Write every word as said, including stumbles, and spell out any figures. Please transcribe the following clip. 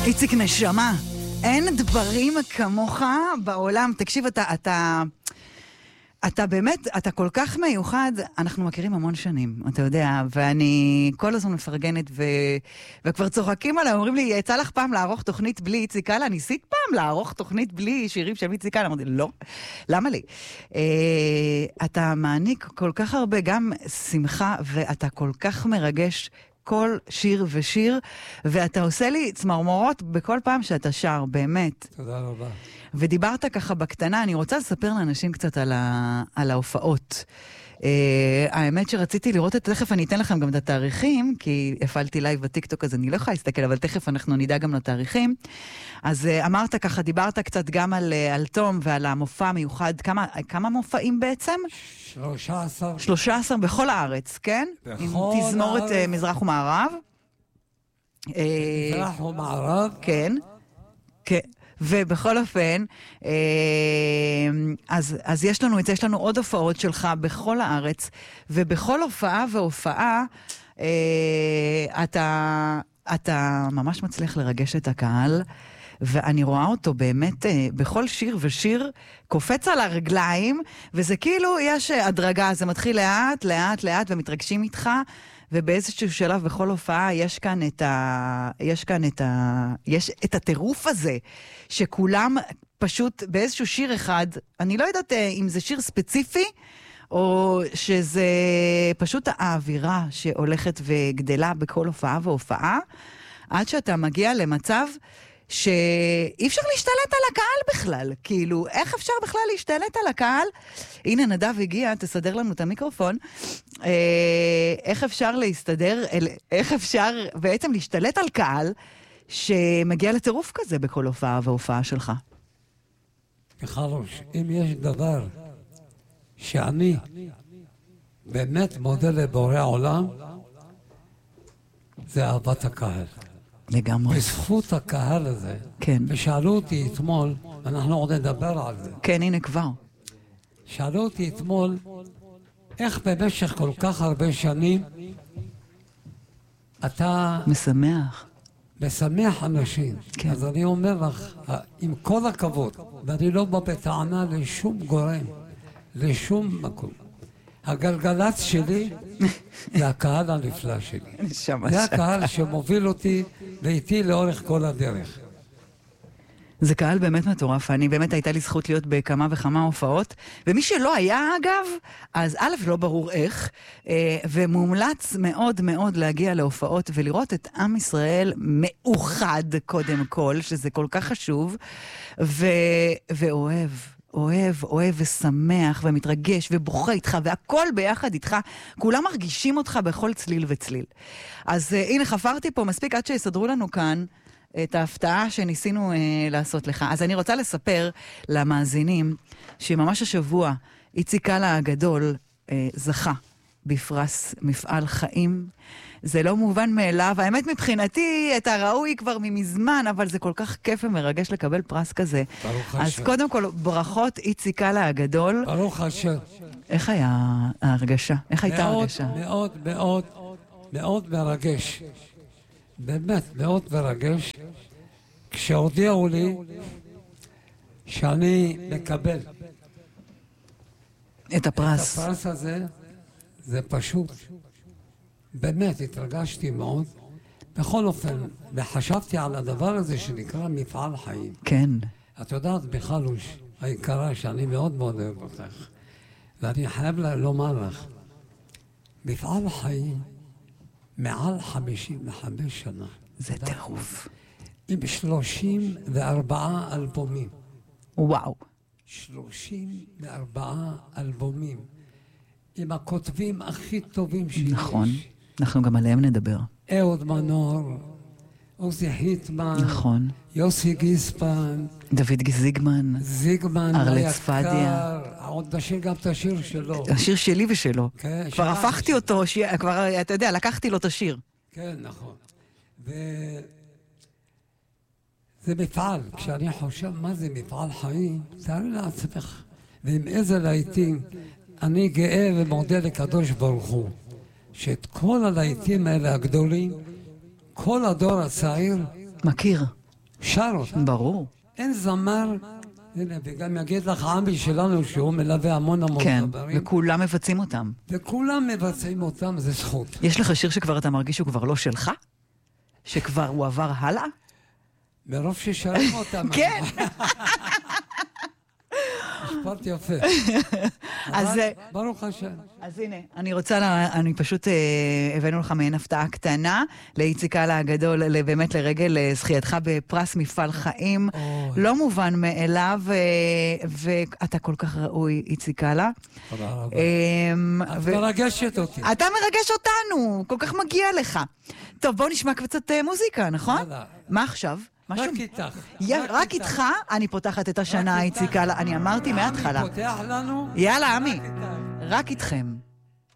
איציק נשמה, אין דברים כמוך בעולם. תקשיב, אתה, אתה, אתה באמת, אתה כל כך מיוחד. אנחנו מכירים המון שנים, אתה יודע, ואני כל הזמן מפרגנת, ו... וכבר צוחקים עליי, אומרים לי, יצא לך פעם לערוך תוכנית בלי איציק אללה? ניסית פעם לערוך תוכנית בלי שירים של איציק אללה? אמרתי, לא, למה לי? אה, אתה מעניק כל כך הרבה, גם שמחה, ואתה כל כך מרגש, כל שיר ושיר, ואתה עושה לי צמרמורות בכל פעם שאתה שר, באמת. תודה רבה. ודיברת ככה בקטנה, אני רוצה לספר לאנשים קצת על, ה... על ההופעות. Uh, האמת שרציתי לראות את, תכף אני אתן לכם גם את התאריכים, כי הפעלתי לייב בטיקטוק, אז אני לא יכולה להסתכל, אבל תכף אנחנו נדע גם לתאריכים. אז uh, אמרת ככה, דיברת קצת גם על, uh, על תום ועל המופע המיוחד, כמה, כמה מופעים בעצם? שלושה עשר. שלושה עשר בכל הארץ, כן? בכל עם תזמורת הארץ. uh, מזרח ומערב. מזרח ומערב. כן, כן. ובכל אופן, אז, אז יש לנו, יש לנו עוד הופעות שלך בכל הארץ, ובכל הופעה והופעה, אתה, אתה ממש מצליח לרגש את הקהל, ואני רואה אותו באמת בכל שיר ושיר קופץ על הרגליים, וזה כאילו יש הדרגה, זה מתחיל לאט, לאט, לאט, ומתרגשים איתך, ובאיזשהו שלב בכל הופעה יש כאן את ה... יש כאן את ה... יש את הטירוף הזה, שכולם פשוט באיזשהו שיר אחד, אני לא יודעת אם זה שיר ספציפי, או שזה פשוט האווירה שהולכת וגדלה בכל הופעה והופעה, עד שאתה מגיע למצב שאי אפשר להשתלט על הקהל בכלל. כאילו, איך אפשר בכלל להשתלט על הקהל? הנה, נדב הגיע, תסדר לנו את המיקרופון. אה, איך אפשר להסתדר, איך אפשר בעצם להשתלט על קהל שמגיע לטירוף כזה בכל הופעה והופעה שלך? מחרוש, אם יש דבר שאני באמת מודה לבורא עולם, זה אהבת הקהל. לגמרי. בזכות הקהל הזה, כן. ושאלו אותי אתמול, אנחנו עוד נדבר על זה. כן, הנה כבר. שאלו אותי אתמול, איך במשך כל כך הרבה שנים אתה משמח. משמח אנשים. כן. אז אני אומר לך, עם כל הכבוד, ואני לא בא בטענה לשום גורם, לשום מקום. הגלגלצ שלי זה הקהל הנפלא שלי. זה הקהל שמוביל אותי ואיתי לאורך כל הדרך. זה קהל באמת מטורף. אני באמת הייתה לי זכות להיות בכמה וכמה הופעות, ומי שלא היה אגב, אז א' לא ברור איך, ומומלץ מאוד מאוד להגיע להופעות ולראות את עם ישראל מאוחד קודם כל, שזה כל כך חשוב, ו... ואוהב. אוהב, אוהב ושמח ומתרגש ובוכה איתך והכל ביחד איתך. כולם מרגישים אותך בכל צליל וצליל. אז uh, הנה חפרתי פה מספיק עד שיסדרו לנו כאן את ההפתעה שניסינו uh, לעשות לך. אז אני רוצה לספר למאזינים שממש השבוע איציק אללה הגדול uh, זכה בפרס מפעל חיים. זה לא מובן מאליו. האמת מבחינתי את הראוי כבר ממזמן, אבל זה כל כך כיף ומרגש לקבל פרס כזה. ברוך אז השם. קודם כל, ברכות איציק אללה הגדול. ברוך השם. איך היה ההרגשה? איך הייתה מאוד, ההרגשה? מאוד, מאוד, מאוד מרגש. באמת, מאוד מרגש. כשהודיעו לי שאני מקבל את הפרס. את הפרס הזה, זה פשוט. באמת, התרגשתי מאוד. בכל אופן, וחשבתי על הדבר הזה שנקרא מפעל חיים. כן. את יודעת, בחלוש, היקרה, שאני מאוד מאוד אוהב אותך, ואני חייב לומר לך, מפעל חיים מעל חמישים וחמש שנה. זה טירוף. עם שלושים וארבעה אלבומים. וואו. שלושים וארבעה אלבומים. עם הכותבים הכי טובים שיש. נכון. אנחנו גם עליהם נדבר. אהוד מנור, עוזי חיטמן, נכון. יוסי גיספן, דוד זיגמן, זיגמן, ארלץ פדיה. עוד נשאיר גם את השיר שלו. השיר שלי ושלו. כן, כבר שלה הפכתי ושל... אותו, ש... כבר, אתה יודע, לקחתי לו את השיר. כן, נכון. ו... זה מפעל. כשאני חושב מה זה מפעל חיים, תארי לעצמך. ועם איזה להיטים, אני גאה ומודה לקדוש ברוך הוא, שאת כל הלהיטים האלה הגדולים, כל הדור הצעיר מכיר. שר אותם. ברור. אין זמר, הנה, וגם יגיד לך עמי שלנו שהוא מלווה המון המון כן, זמרים. וכולם מבצעים אותם. וכולם מבצעים אותם, זה זכות. יש לך שיר שכבר אתה מרגיש שהוא כבר לא שלך? שכבר הוא עבר הלאה? מרוב ששרים אותם. כן. משפט יפה. אז אבל ברוך השם. אז הנה, אני רוצה, לה, אני פשוט, אה, הבאנו לך מעין הפתעה קטנה, לאיציק אללה הגדול, באמת לרגל אה, זכייתך בפרס מפעל חיים, אוי. לא מובן מאליו, אה, ואתה כל כך ראוי, איציק אללה. תודה רבה. אה, את ו... מרגשת אותי. אתה מרגש אותנו, כל כך מגיע לך. טוב, בואו נשמע קצת אה, מוזיקה, נכון? יאללה. מה עכשיו? משהו? רק איתך. י... רק איתך אני פותחת את השנה, איציק אללה. אני אמרתי מההתחלה. עמי פותח לנו? יאללה, עמי. רק איתך. רק איתכם.